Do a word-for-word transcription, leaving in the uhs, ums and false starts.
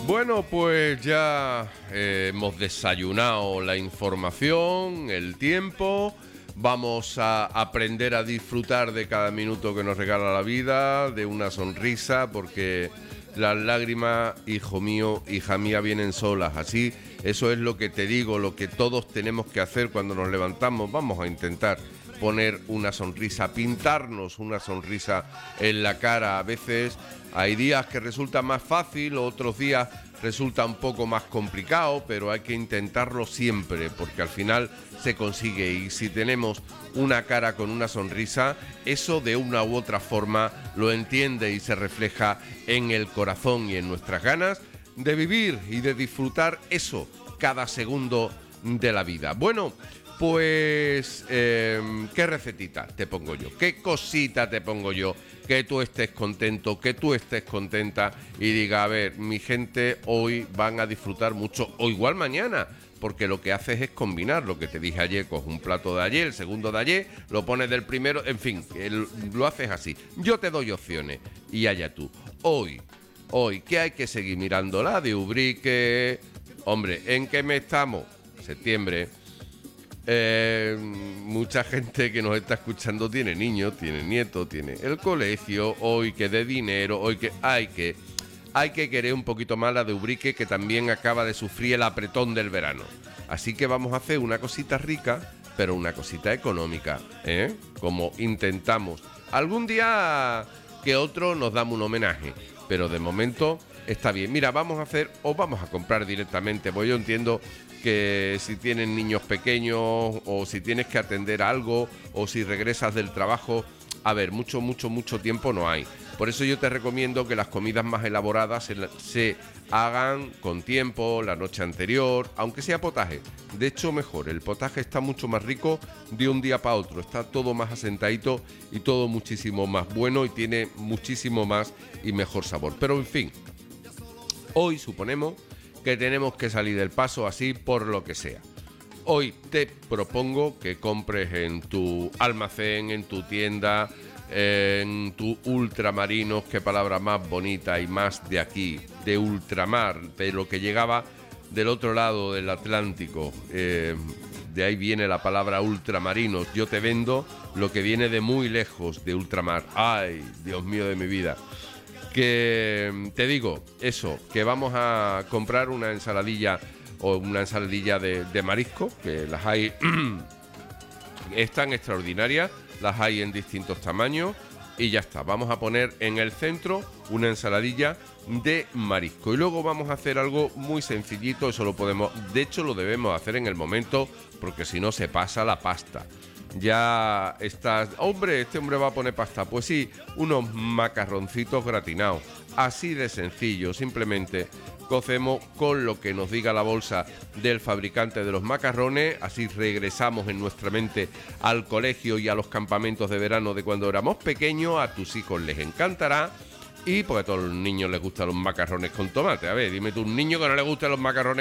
Bueno, pues ya eh, hemos desayunado la información, el tiempo. Vamos a aprender a disfrutar de cada minuto que nos regala la vida, de una sonrisa, porque las lágrimas, hijo mío, hija mía, vienen solas. Así, eso es lo que te digo, lo que todos tenemos que hacer cuando nos levantamos. Vamos a intentar poner una sonrisa, pintarnos una sonrisa en la cara. A veces hay días que resulta más fácil, otros días resulta un poco más complicado, pero hay que intentarlo siempre, porque al final se consigue. Y si tenemos una cara con una sonrisa, eso de una u otra forma lo entiende y se refleja en el corazón y en nuestras ganas de vivir y de disfrutar eso cada segundo de la vida. Bueno, pues, eh, ¿qué recetita te pongo yo? ¿Qué cosita te pongo yo? Que tú estés contento, que tú estés contenta y diga, a ver, mi gente hoy van a disfrutar mucho, o igual mañana, porque lo que haces es combinar lo que te dije ayer, coges un plato de ayer, el segundo de ayer, lo pones del primero, en fin, el, lo haces así. Yo te doy opciones y allá tú. Hoy, hoy, ¿qué hay que seguir mirando? La de Ubrique. Hombre, ¿en qué mes estamos? Septiembre. Eh, mucha gente que nos está escuchando tiene niños, tiene nietos, tiene el colegio, hoy que de dinero, hoy que hay que hay que querer un poquito más la de Ubrique, que también acaba de sufrir el apretón del verano. Así que vamos a hacer una cosita rica, pero una cosita económica, ¿eh? Como intentamos. Algún día que otro nos damos un homenaje, pero de momento está bien. Mira, vamos a hacer o vamos a comprar directamente, pues yo entiendo que si tienen niños pequeños o si tienes que atender algo o si regresas del trabajo, a ver, mucho, mucho, mucho tiempo no hay. Por eso yo te recomiendo que las comidas más elaboradas se, se hagan con tiempo, la noche anterior, aunque sea potaje. De hecho, mejor, el potaje está mucho más rico de un día para otro, está todo más asentadito y todo muchísimo más bueno y tiene muchísimo más y mejor sabor. Pero en fin, hoy suponemos que tenemos que salir del paso así por lo que sea. Hoy te propongo que compres en tu almacén, en tu tienda, en tu ultramarinos, qué palabra más bonita y más de aquí, de ultramar, de lo que llegaba del otro lado del Atlántico. Eh, de ahí viene la palabra ultramarinos. Yo te vendo lo que viene de muy lejos de ultramar. Ay, Dios mío de mi vida. Que te digo eso, que vamos a comprar una ensaladilla o una ensaladilla de, de marisco, que las hay, es tan extraordinaria, las hay en distintos tamaños y ya está. Vamos a poner en el centro una ensaladilla de marisco y luego vamos a hacer algo muy sencillito, eso lo podemos, de hecho lo debemos hacer en el momento porque si no se pasa la pasta. Ya estás, hombre, este hombre va a poner pasta. Pues sí, unos macarroncitos gratinados. Así de sencillo, simplemente cocemos con lo que nos diga la bolsa del fabricante de los macarrones. Así regresamos en nuestra mente al colegio y a los campamentos de verano de cuando éramos pequeños. A tus hijos les encantará. Y porque a todos los niños les gustan los macarrones con tomate. A ver, dime tú, un niño que no le gustan los macarrones